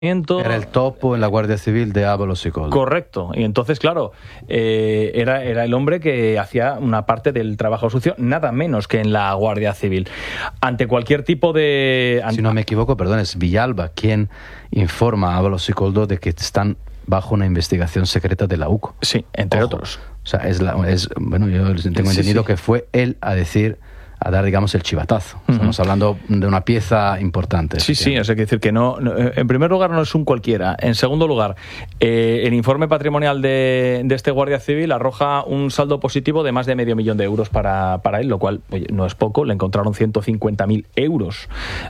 Era el topo en la Guardia Civil de Ábalos y Koldo. Correcto. Y entonces, claro, era el hombre que hacía una parte del trabajo sucio, nada menos que en la Guardia Civil. Ante cualquier tipo de... Si no me equivoco, perdón, es Villalba quien informa a Ábalos y Koldo de que están bajo una investigación secreta de la UCO. Sí, entre otros. O sea, bueno, yo tengo entendido que fue él a dar, digamos, el chivatazo. Estamos hablando de una pieza importante. Sí, es decir, que no, en primer lugar no es un cualquiera. En segundo lugar, el informe patrimonial de este Guardia Civil arroja un saldo positivo de más de €500.000 para él, lo cual, oye, no es poco. Le encontraron 150.000 euros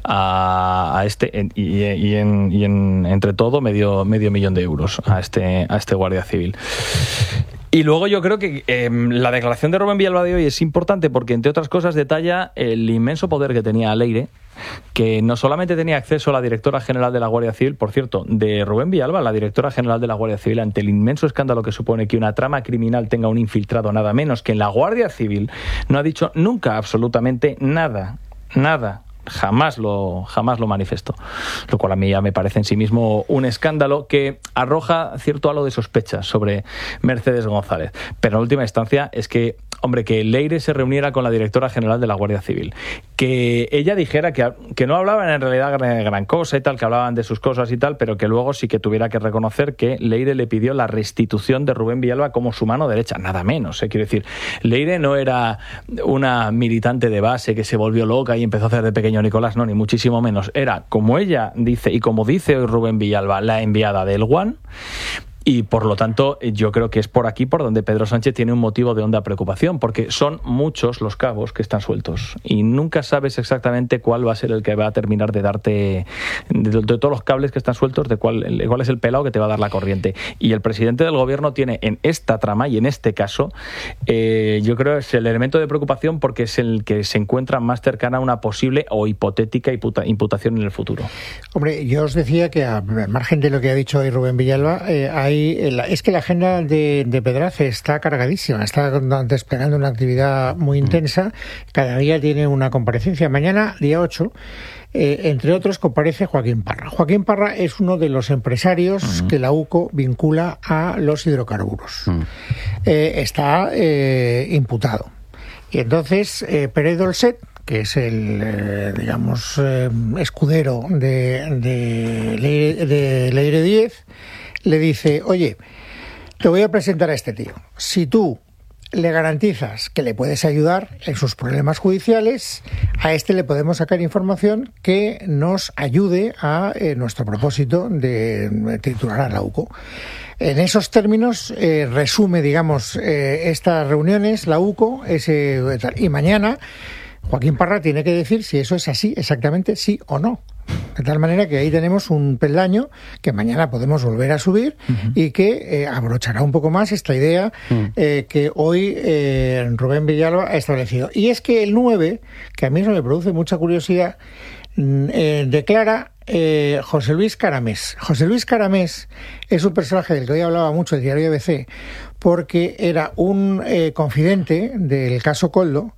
a este y entre todo medio millón de euros a este Guardia Civil. Y luego yo creo que la declaración de Rubén Villalba de hoy es importante porque, entre otras cosas, detalla el inmenso poder que tenía Leire, que no solamente tenía acceso a la directora general de la Guardia Civil, por cierto, de Rubén Villalba, la directora general de la Guardia Civil, ante el inmenso escándalo que supone que una trama criminal tenga un infiltrado nada menos que en la Guardia Civil, no ha dicho nunca absolutamente nada. Jamás lo manifestó, lo cual a mí ya me parece en sí mismo un escándalo que arroja cierto halo de sospechas sobre Mercedes González. Pero en última instancia es que, hombre, que Leire se reuniera con la directora general de la Guardia Civil, que ella dijera que no hablaban en realidad gran cosa y tal, que hablaban de sus cosas y tal, pero que luego sí que tuviera que reconocer que Leire le pidió la restitución de Rubén Villalba como su mano derecha, nada menos. Quiero decir, Leire no era una militante de base que se volvió loca y empezó a hacer de pequeño Nicolás, no, ni muchísimo menos. Era, como ella dice y como dice hoy Rubén Villalba, la enviada del One. Y por lo tanto yo creo que es por aquí por donde Pedro Sánchez tiene un motivo de honda preocupación, porque son muchos los cabos que están sueltos y nunca sabes exactamente cuál va a ser el que va a terminar de darte, de todos los cables que están sueltos, de cuál es el pelado que te va a dar la corriente. Y el presidente del gobierno tiene en esta trama y en este caso yo creo que es el elemento de preocupación porque es el que se encuentra más cercana a una posible o hipotética imputación en el futuro. Hombre, yo os decía que al margen de lo que ha dicho hoy Rubén Villalba, es que la agenda de Pedraza está cargadísima, está desplegando una actividad muy intensa, cada día tiene una comparecencia. Mañana, día 8, entre otros, comparece Joaquín Parra. Joaquín Parra es uno de los empresarios que la UCO vincula a los hidrocarburos. Está imputado. Y entonces Pérez Dolcet, que es el, escudero de Leire Díez, le dice: oye, te voy a presentar a este tío. Si tú le garantizas que le puedes ayudar en sus problemas judiciales, a este le podemos sacar información que nos ayude a nuestro propósito de titular a la UCO. En esos términos resume, estas reuniones, la UCO, y mañana Joaquín Parra tiene que decir si eso es así, exactamente sí o no. De tal manera que ahí tenemos un peldaño que mañana podemos volver a subir y que abrochará un poco más esta idea que hoy Rubén Villalba ha establecido. Y es que el 9, que a mí eso me produce mucha curiosidad, declara José Luis Caramés. José Luis Caramés es un personaje del que hoy hablaba mucho el diario ABC, porque era un confidente del caso Koldo,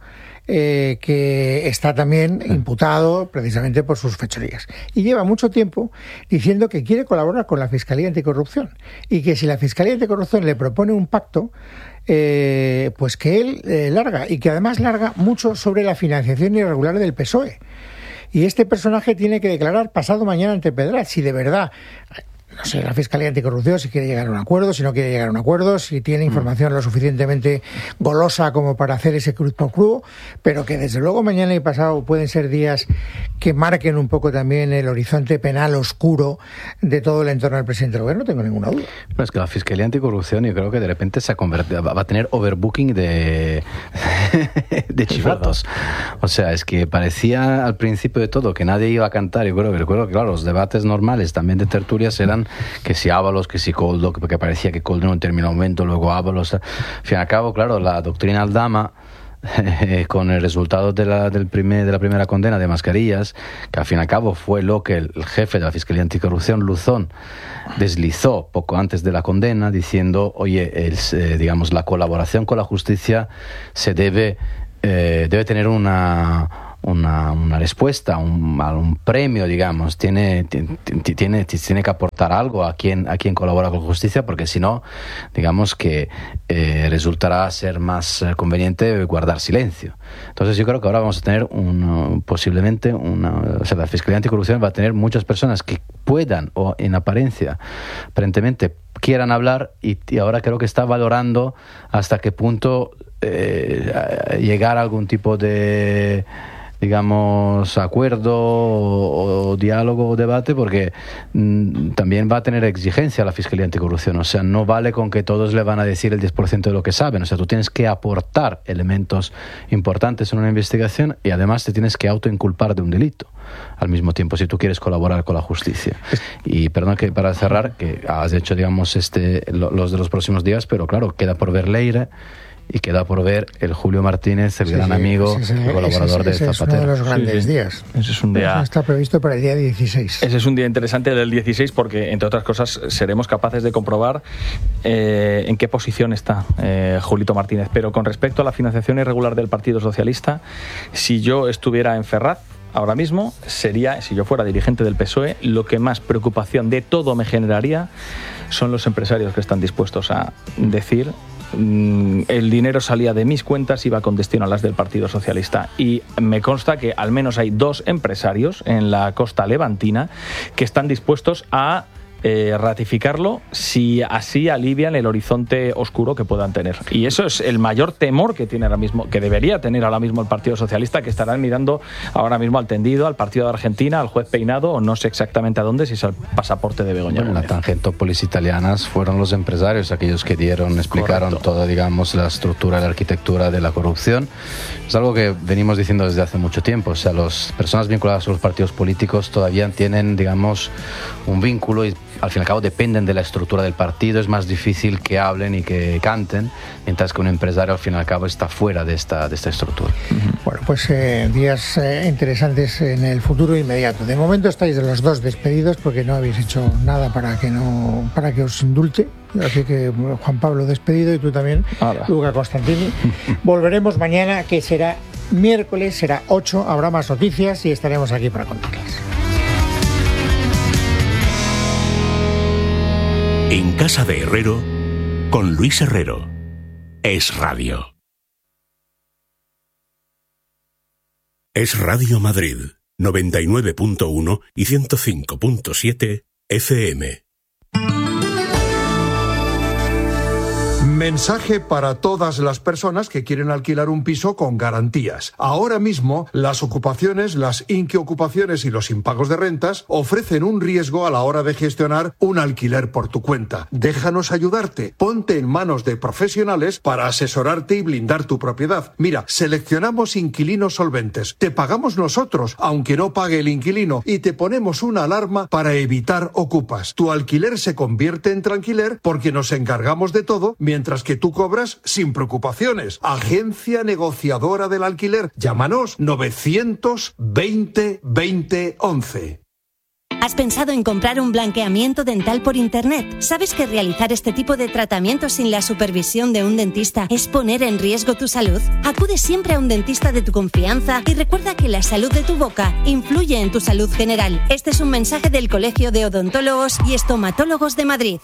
que está también imputado precisamente por sus fechorías. Y lleva mucho tiempo diciendo que quiere colaborar con la Fiscalía Anticorrupción y que si la Fiscalía Anticorrupción le propone un pacto, pues que él larga, y que además larga mucho sobre la financiación irregular del PSOE. Y este personaje tiene que declarar pasado mañana ante Pedraz si de verdad, no sé, la Fiscalía Anticorrupción, si quiere llegar a un acuerdo, si no quiere llegar a un acuerdo, si tiene información lo suficientemente golosa como para hacer ese cruz pro quo, pero que desde luego mañana y pasado pueden ser días que marquen un poco también el horizonte penal oscuro de todo el entorno del presidente del gobierno, no tengo ninguna duda. Pero es que la Fiscalía Anticorrupción, yo creo que de repente va a tener overbooking de chivatos. O sea, es que parecía al principio de todo que nadie iba a cantar. Yo recuerdo que, claro, los debates normales también de tertulias eran que si Ábalos, que si Koldo, porque parecía que Koldo en un determinado momento, luego Ábalos. Al fin y al cabo, claro, la doctrina Aldama, con el resultado de la primera condena de Mascarillas, que al fin y al cabo fue lo que el jefe de la Fiscalía Anticorrupción, Luzón, deslizó poco antes de la condena, diciendo: oye, la colaboración con la justicia se debe tener una una respuesta, un premio, digamos, tiene que aportar algo a quien colabora con justicia, porque si no, digamos que resultará ser más conveniente guardar silencio. Entonces yo creo que ahora vamos a tener posiblemente la Fiscalía Anticorrupción va a tener muchas personas que puedan, o en aparentemente quieran hablar, y ahora creo que está valorando hasta qué punto llegar a algún tipo de, digamos, acuerdo o diálogo o debate, porque también va a tener exigencia la Fiscalía Anticorrupción. O sea, no vale con que todos le van a decir el 10% de lo que saben. O sea, tú tienes que aportar elementos importantes en una investigación y además te tienes que autoinculpar de un delito al mismo tiempo, si tú quieres colaborar con la justicia. Y perdón, que para cerrar, que has hecho, digamos, los de los próximos días, pero claro, queda por ver Leire y queda por ver el Julio Martínez, el gran amigo, el colaborador de Zapatero. Es uno de los grandes días. Ese es un día... Está previsto para el día 16. Ese es un día interesante, del 16, porque, entre otras cosas, seremos capaces de comprobar en qué posición está Julito Martínez. Pero con respecto a la financiación irregular del Partido Socialista, si yo estuviera en Ferraz, ahora mismo sería, si yo fuera dirigente del PSOE, lo que más preocupación de todo me generaría son los empresarios que están dispuestos a decir: el dinero salía de mis cuentas, iba con destino a las del Partido Socialista. Y me consta que al menos hay 2 empresarios en la costa levantina que están dispuestos a ratificarlo si así alivian el horizonte oscuro que puedan tener. Y eso es el mayor temor que tiene ahora mismo, que debería tener ahora mismo el Partido Socialista, que estarán mirando ahora mismo al tendido, al partido de Argentina, al juez Peinado, o no sé exactamente a dónde, si es al pasaporte de Begoña. Bueno, en la Tangentopoli italianas fueron los empresarios aquellos que explicaron toda, digamos, la estructura y la arquitectura de la corrupción. Es algo que venimos diciendo desde hace mucho tiempo. O sea, las personas vinculadas a los partidos políticos todavía tienen, digamos, un vínculo, y al fin y al cabo dependen de la estructura del partido. Es más difícil que hablen y que canten, mientras que un empresario al fin y al cabo está fuera de esta estructura. Bueno, pues días interesantes en el futuro inmediato. De momento estáis de los 2 despedidos, porque no habéis hecho nada para que os indulte. Así que Juan Pablo despedido, y tú también, Luca Constantini. Volveremos mañana, que será miércoles, será 8, habrá más noticias y estaremos aquí para contarlas. En Casa de Herrero, con Luis Herrero. Es Radio. Es Radio Madrid, 99.1 y 105.7 FM. Mensaje para todas las personas que quieren alquilar un piso con garantías. Ahora mismo, las ocupaciones, las inquiocupaciones y los impagos de rentas ofrecen un riesgo a la hora de gestionar un alquiler por tu cuenta. Déjanos ayudarte. Ponte en manos de profesionales para asesorarte y blindar tu propiedad. Mira, seleccionamos inquilinos solventes. Te pagamos nosotros, aunque no pague el inquilino, y te ponemos una alarma para evitar ocupas. Tu alquiler se convierte en tranquiler porque nos encargamos de todo, mientras que tú cobras sin preocupaciones. Agencia negociadora del alquiler. Llámanos 920 20 11. ¿Has pensado en comprar un blanqueamiento dental por internet? ¿Sabes que realizar este tipo de tratamientos sin la supervisión de un dentista es poner en riesgo tu salud? Acude siempre a un dentista de tu confianza y recuerda que la salud de tu boca influye en tu salud general. Este es un mensaje del Colegio de Odontólogos y Estomatólogos de Madrid.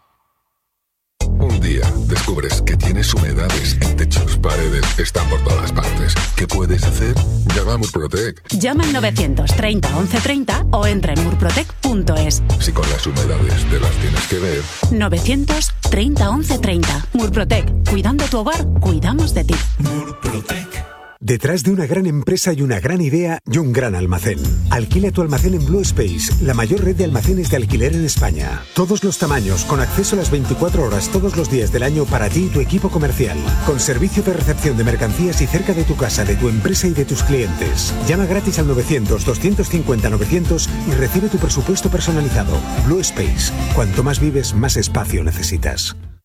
Un día descubres que tienes humedades en techos, paredes, están por todas partes. ¿Qué puedes hacer? Llama a Murprotec. Llama al 930 1130 o entra en murprotec.es. Si con las humedades te las tienes que ver. 930 1130. Murprotec. Cuidando tu hogar, cuidamos de ti. Murprotec. Detrás de una gran empresa y una gran idea y un gran almacén. Alquila tu almacén en Blue Space, la mayor red de almacenes de alquiler en España. Todos los tamaños, con acceso a las 24 horas todos los días del año para ti y tu equipo comercial. Con servicio de recepción de mercancías y cerca de tu casa, de tu empresa y de tus clientes. Llama gratis al 900-250-900 y recibe tu presupuesto personalizado. Blue Space. Cuanto más vives, más espacio necesitas.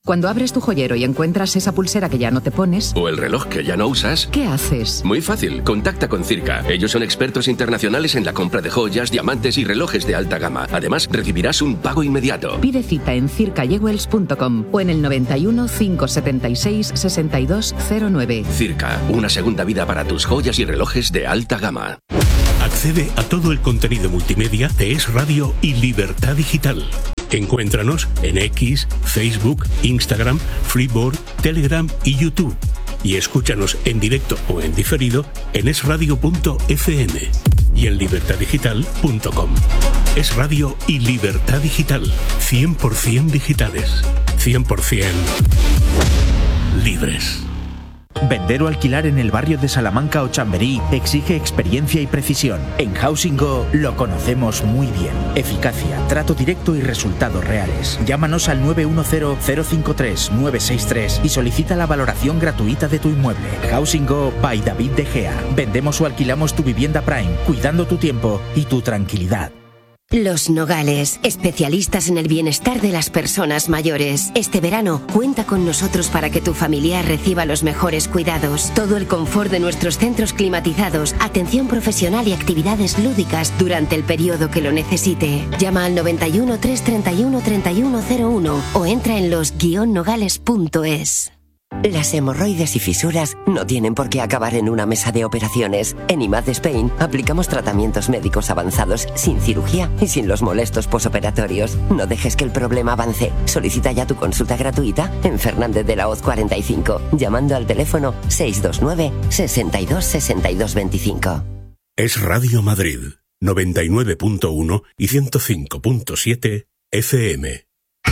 Cuando abres tu joyero y encuentras esa pulsera que ya no te pones... O el reloj que ya no usas... ¿Qué haces? Muy fácil, contacta con Circa. Ellos son expertos internacionales en la compra de joyas, diamantes y relojes de alta gama. Además, recibirás un pago inmediato. Pide cita en circajewels.com o en el 91 576 6209. Circa, una segunda vida para tus joyas y relojes de alta gama. Accede a todo el contenido multimedia de Es Radio y Libertad Digital. Encuéntranos en X, Facebook, Instagram, Freeboard, Telegram y YouTube. Y escúchanos en directo o en diferido en esradio.fm y en libertaddigital.com. Es Radio y Libertad Digital. 100% digitales. 100% libres. Vender o alquilar en el barrio de Salamanca o Chamberí exige experiencia y precisión. En Housing Go lo conocemos muy bien. Eficacia, trato directo y resultados reales. Llámanos al 910-053-963 y solicita la valoración gratuita de tu inmueble. Housing Go by David De Gea. Vendemos o alquilamos tu vivienda Prime, cuidando tu tiempo y tu tranquilidad. Los Nogales, especialistas en el bienestar de las personas mayores. Este verano, cuenta con nosotros para que tu familiar reciba los mejores cuidados. Todo el confort de nuestros centros climatizados, atención profesional y actividades lúdicas durante el periodo que lo necesite. Llama al 91 331 3101 o entra en los-nogales.es. Las hemorroides y fisuras no tienen por qué acabar en una mesa de operaciones. En IMAD Spain aplicamos tratamientos médicos avanzados sin cirugía y sin los molestos posoperatorios. No dejes que el problema avance. Solicita ya tu consulta gratuita en Fernández de la Hoz 45, llamando al teléfono 629 62 62 25. Es Radio Madrid, 99.1 y 105.7 FM.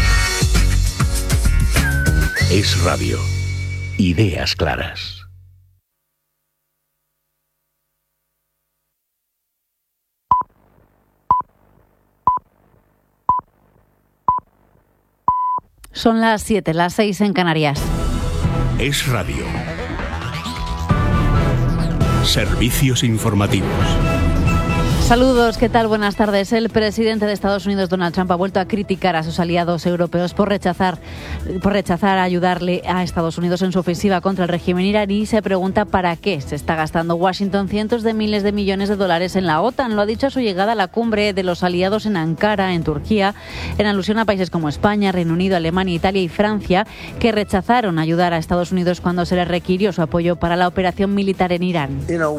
Es Radio. Ideas claras. Son las 7, las 6 en Canarias. Es Radio. Servicios informativos. Saludos, ¿qué tal? Buenas tardes. El presidente de Estados Unidos, Donald Trump, ha vuelto a criticar a sus aliados europeos por rechazar ayudarle a Estados Unidos en su ofensiva contra el régimen iraní. Se pregunta para qué se está gastando Washington cientos de miles de millones de dólares en la OTAN. Lo ha dicho a su llegada a la cumbre de los aliados en Ankara, en Turquía, en alusión a países como España, Reino Unido, Alemania, Italia y Francia, que rechazaron ayudar a Estados Unidos cuando se les requirió su apoyo para la operación militar en Irán.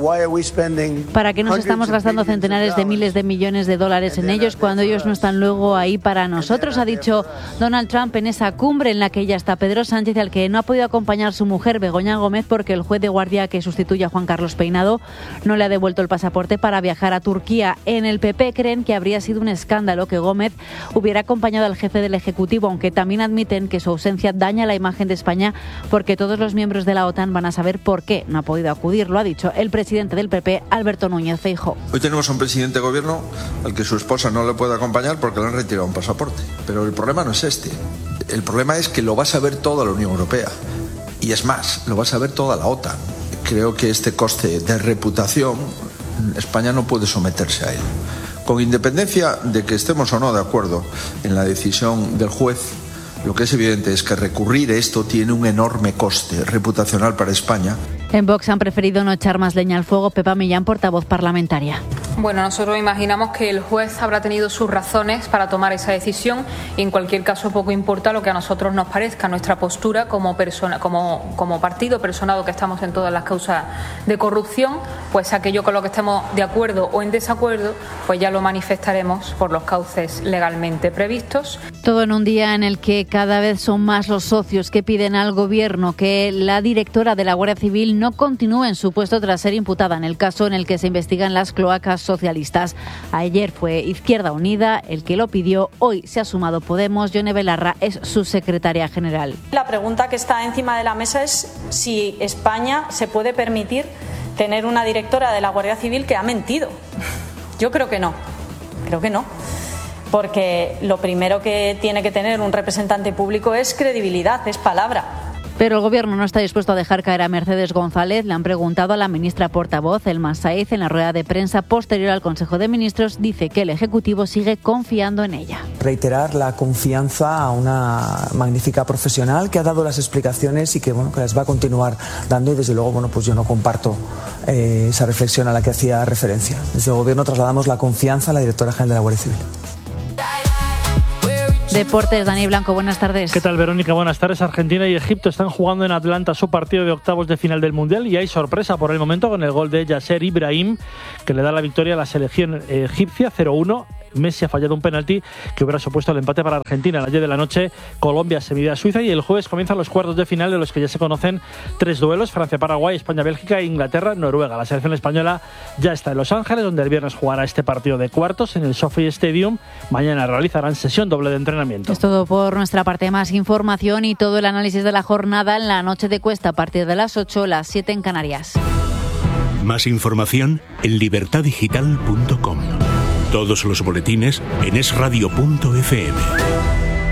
¿Para qué nos estamos gastando centenares de miles de millones de dólares en ellos cuando ellos no están luego ahí para nosotros? Ha dicho Donald Trump en esa cumbre en la que ya está Pedro Sánchez, al que no ha podido acompañar su mujer Begoña Gómez porque el juez de guardia que sustituye a Juan Carlos Peinado no le ha devuelto el pasaporte para viajar a Turquía. En el PP creen que habría sido un escándalo que Gómez hubiera acompañado al jefe del Ejecutivo, aunque también admiten que su ausencia daña la imagen de España porque todos los miembros de la OTAN van a saber por qué no ha podido acudir. Lo ha dicho el presidente del PP, Alberto Núñez Feijóo. Hoy tenemos un presidente de gobierno al que su esposa no le puede acompañar porque le han retirado un pasaporte. Pero el problema no es este. El problema es que lo va a saber toda la Unión Europea. Y es más, lo va a saber toda la OTAN. Creo que este coste de reputación, España no puede someterse a él. Con independencia de que estemos o no de acuerdo en la decisión del juez, lo que es evidente es que recurrir esto tiene un enorme coste reputacional para España. En Vox han preferido no echar más leña al fuego. Pepa Millán, portavoz parlamentaria. Bueno, nosotros imaginamos que el juez habrá tenido sus razones para tomar esa decisión y en cualquier caso poco importa lo que a nosotros nos parezca. Nuestra postura como partido personado que estamos en todas las causas de corrupción, pues aquello con lo que estemos de acuerdo o en desacuerdo, pues ya lo manifestaremos por los cauces legalmente previstos. Todo en un día en el que cada vez son más los socios que piden al Gobierno que la directora de la Guardia Civil no continúe en su puesto tras ser imputada en el caso en el que se investigan las cloacas socialistas. Ayer fue Izquierda Unida el que lo pidió, hoy se ha sumado Podemos. Yone Belarra es su secretaria general. La pregunta que está encima de la mesa es si España se puede permitir tener una directora de la Guardia Civil que ha mentido. Yo creo que no, porque lo primero que tiene que tener un representante público es credibilidad, es palabra. Pero el Gobierno no está dispuesto a dejar caer a Mercedes González. Le han preguntado a la ministra portavoz, Elma Saiz, en la rueda de prensa posterior al Consejo de Ministros. Dice que el Ejecutivo sigue confiando en ella. Reiterar la confianza a una magnífica profesional que ha dado las explicaciones y que las va a continuar dando, y desde luego pues yo no comparto esa reflexión a la que hacía referencia. Desde el Gobierno trasladamos la confianza a la Directora General de la Guardia Civil. Deportes, Dani Blanco, buenas tardes. ¿Qué tal, Verónica? Buenas tardes. Argentina y Egipto están jugando en Atlanta su partido de octavos de final del Mundial y hay sorpresa por el momento con el gol de Yasser Ibrahim, que le da la victoria a la selección egipcia 0-1. Messi ha fallado un penalti que hubiera supuesto el empate para Argentina. A las 10 de la noche, Colombia se mide a Suiza y el jueves comienzan los cuartos de final, de los que ya se conocen 3 duelos: Francia-Paraguay, España-Bélgica e Inglaterra-Noruega. La selección española ya está en Los Ángeles, donde el viernes jugará este partido de cuartos en el SoFi Stadium. Mañana realizarán sesión doble de entrenamiento. Es todo por nuestra parte. Más información y todo el análisis de la jornada en la noche de Cuesta a partir de las 8, las 7 en Canarias. Más información en libertadigital.com. Todos los boletines en esradio.fm.